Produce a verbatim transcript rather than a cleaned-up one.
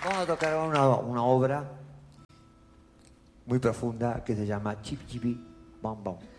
Vamos a tocar una, una obra muy profunda que se llama Chip Chipi Bam Bam.